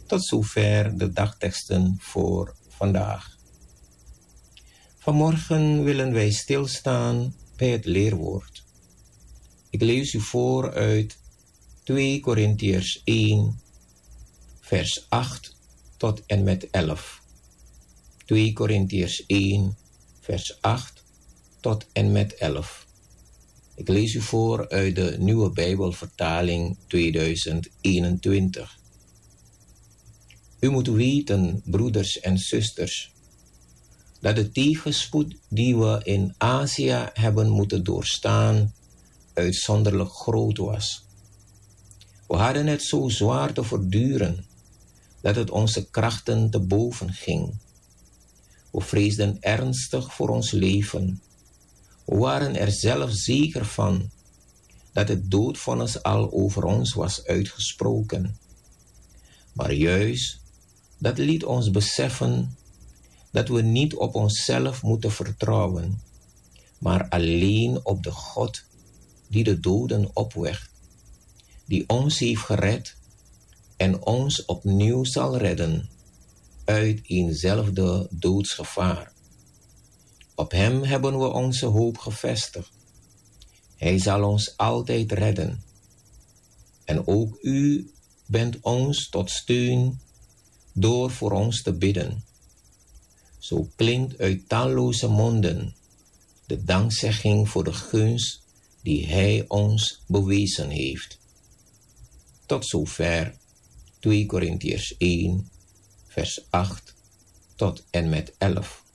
Tot zover de dagteksten voor vandaag. Vanmorgen willen wij stilstaan bij het leerwoord. Ik lees u voor uit 2 Korintiërs 1, vers 8 tot en met 11. 2 Korintiërs 1, vers 8 tot en met 11. Ik lees u voor uit de Nieuwe Bijbelvertaling 2021. U moet weten, broeders en zusters, dat de tegenspoed die we in Azië hebben moeten doorstaan uitzonderlijk groot was. We hadden het zo zwaar te verduren dat het onze krachten te boven ging. We vreesden ernstig voor ons leven. We waren er zelf zeker van dat het doodvonnis al over ons was uitgesproken. Maar juist dat liet ons beseffen dat we niet op onszelf moeten vertrouwen, maar alleen op de God die de doden opwekt, die ons heeft gered en ons opnieuw zal redden uit eenzelfde doodsgevaar. Op hem hebben we onze hoop gevestigd. Hij zal ons altijd redden. En ook u bent ons tot steun door voor ons te bidden. Zo klinkt uit talloze monden de dankzegging voor de gunst die hij ons bewezen heeft. Tot zover 2 Korintiërs 1, vers 8 tot en met 11.